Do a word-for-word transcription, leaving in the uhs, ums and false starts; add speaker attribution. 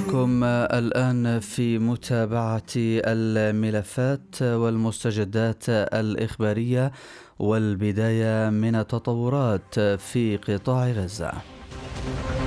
Speaker 1: بكم الآن في متابعة الملفات والمستجدات الإخبارية، والبداية من التطورات في قطاع غزة.